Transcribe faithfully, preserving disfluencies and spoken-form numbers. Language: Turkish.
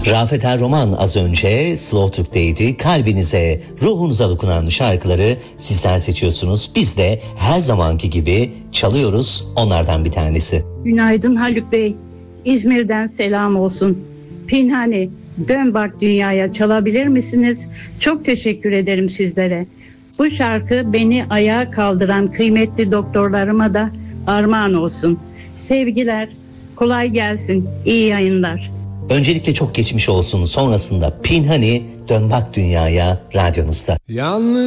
Rafet Er Roman az önce Slow Türk'teydi. Kalbinize, ruhunuza dokunan şarkıları sizler seçiyorsunuz. Biz de her zamanki gibi çalıyoruz, onlardan bir tanesi. Günaydın Haluk Bey. İzmir'den selam olsun. Pinhani, Dön Bak Dünyaya çalabilir misiniz? Çok teşekkür ederim sizlere. Bu şarkı beni ayağa kaldıran kıymetli doktorlarıma da armağan olsun. Sevgiler, kolay gelsin, iyi yayınlar. Öncelikle çok geçmiş olsun. Sonrasında Pinhani, Dön Bak Dünyaya radyonuzda. Yalnız